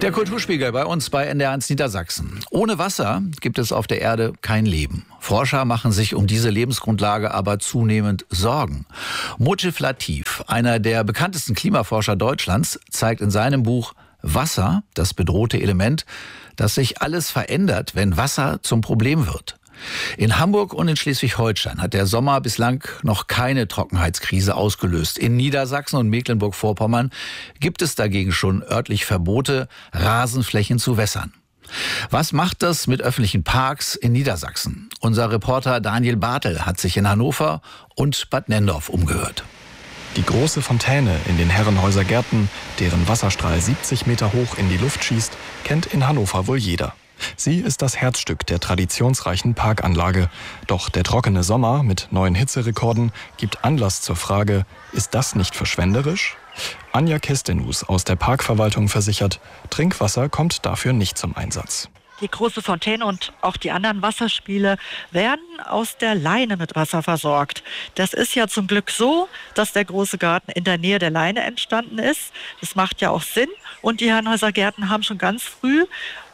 Der Kulturspiegel bei uns bei NDR1 Niedersachsen. Ohne Wasser gibt es auf der Erde kein Leben. Forscher machen sich um diese Lebensgrundlage aber zunehmend Sorgen. Mojib Latif, einer der bekanntesten Klimaforscher Deutschlands, zeigt in seinem Buch Wasser, das bedrohte Element, dass sich alles verändert, wenn Wasser zum Problem wird. In Hamburg und in Schleswig-Holstein hat der Sommer bislang noch keine Trockenheitskrise ausgelöst. In Niedersachsen und Mecklenburg-Vorpommern gibt es dagegen schon örtlich Verbote, Rasenflächen zu wässern. Was macht das mit öffentlichen Parks in Niedersachsen? Unser Reporter Daniel Bartel hat sich in Hannover und Bad Nenndorf umgehört. Die große Fontäne in den Herrenhäuser Gärten, deren Wasserstrahl 70 Meter hoch in die Luft schießt, kennt in Hannover wohl jeder. Sie ist das Herzstück der traditionsreichen Parkanlage. Doch der trockene Sommer mit neuen Hitzerekorden gibt Anlass zur Frage, ist das nicht verschwenderisch? Anja Kestenus aus der Parkverwaltung versichert, Trinkwasser kommt dafür nicht zum Einsatz. Die große Fontäne und auch die anderen Wasserspiele werden aus der Leine mit Wasser versorgt. Das ist ja zum Glück so, dass der große Garten in der Nähe der Leine entstanden ist. Das macht ja auch Sinn. Und die Herrenhäuser Gärten haben schon ganz früh,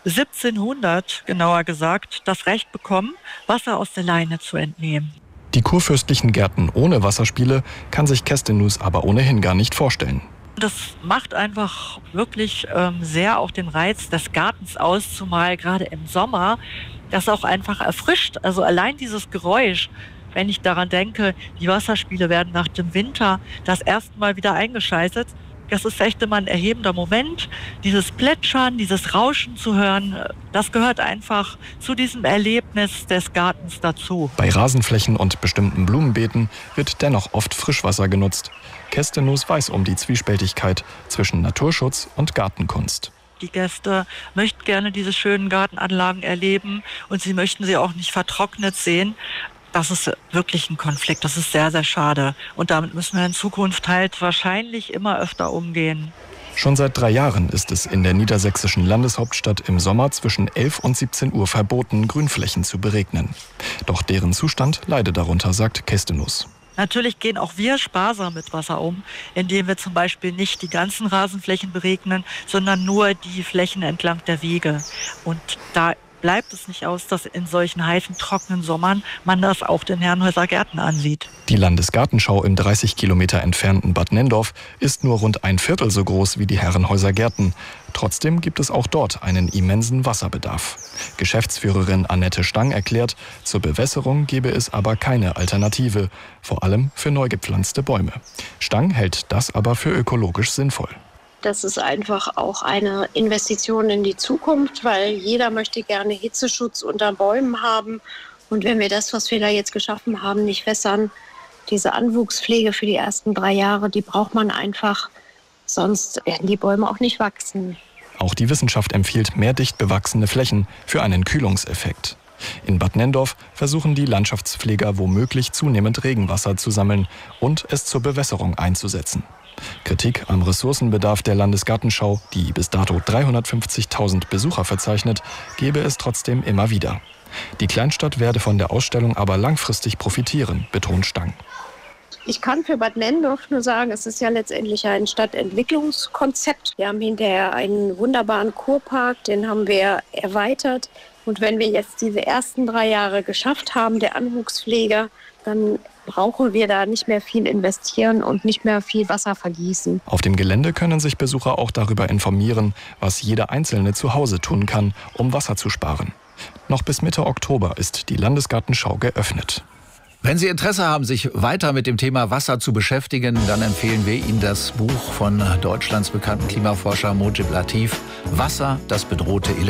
1700 genauer gesagt, das Recht bekommen, Wasser aus der Leine zu entnehmen. Die kurfürstlichen Gärten ohne Wasserspiele kann sich Kestenus aber ohnehin gar nicht vorstellen. Das macht einfach wirklich sehr auch den Reiz des Gartens aus, zumal gerade im Sommer das auch einfach erfrischt. Also allein dieses Geräusch, wenn ich daran denke, die Wasserspiele werden nach dem Winter das erste Mal wieder eingeschaltet. Das ist echt immer ein erhebender Moment. Dieses Plätschern, dieses Rauschen zu hören, das gehört einfach zu diesem Erlebnis des Gartens dazu. Bei Rasenflächen und bestimmten Blumenbeeten wird dennoch oft Frischwasser genutzt. Kestenus weiß um die Zwiespältigkeit zwischen Naturschutz und Gartenkunst. Die Gäste möchten gerne diese schönen Gartenanlagen erleben und sie möchten sie auch nicht vertrocknet sehen. Das ist wirklich ein Konflikt, das ist sehr, sehr schade. Und damit müssen wir in Zukunft halt wahrscheinlich immer öfter umgehen. Schon seit 3 Jahren ist es in der niedersächsischen Landeshauptstadt im Sommer zwischen 11 und 17 Uhr verboten, Grünflächen zu beregnen. Doch deren Zustand leide darunter, sagt Kestenus. Natürlich gehen auch wir sparsam mit Wasser um, indem wir zum Beispiel nicht die ganzen Rasenflächen beregnen, sondern nur die Flächen entlang der Wege. Und da bleibt es nicht aus, dass in solchen heißen, trockenen Sommern man das auch den Herrenhäuser Gärten ansieht. Die Landesgartenschau im 30 Kilometer entfernten Bad Nenndorf ist nur rund 1/4 so groß wie die Herrenhäuser Gärten. Trotzdem gibt es auch dort einen immensen Wasserbedarf. Geschäftsführerin Annette Stang erklärt, zur Bewässerung gebe es aber keine Alternative, vor allem für neu gepflanzte Bäume. Stang hält das aber für ökologisch sinnvoll. Das ist einfach auch eine Investition in die Zukunft, weil jeder möchte gerne Hitzeschutz unter Bäumen haben. Und wenn wir das, was wir da jetzt geschaffen haben, nicht wässern, diese Anwuchspflege für die ersten 3 Jahre, die braucht man einfach. Sonst werden die Bäume auch nicht wachsen. Auch die Wissenschaft empfiehlt mehr dicht bewachsene Flächen für einen Kühlungseffekt. In Bad Nenndorf versuchen die Landschaftspfleger womöglich zunehmend Regenwasser zu sammeln und es zur Bewässerung einzusetzen. Kritik am Ressourcenbedarf der Landesgartenschau, die bis dato 350.000 Besucher verzeichnet, gebe es trotzdem immer wieder. Die Kleinstadt werde von der Ausstellung aber langfristig profitieren, betont Stang. Ich kann für Bad Nenndorf nur sagen, es ist ja letztendlich ein Stadtentwicklungskonzept. Wir haben hinterher einen wunderbaren Kurpark, den haben wir erweitert. Und wenn wir jetzt diese ersten 3 Jahre geschafft haben, der Anwuchspflege, dann brauchen wir da nicht mehr viel investieren und nicht mehr viel Wasser vergießen. Auf dem Gelände können sich Besucher auch darüber informieren, was jeder Einzelne zu Hause tun kann, um Wasser zu sparen. Noch bis Mitte Oktober ist die Landesgartenschau geöffnet. Wenn Sie Interesse haben, sich weiter mit dem Thema Wasser zu beschäftigen, dann empfehlen wir Ihnen das Buch von Deutschlands bekannten Klimaforscher Mojib Latif, Wasser, das bedrohte Element.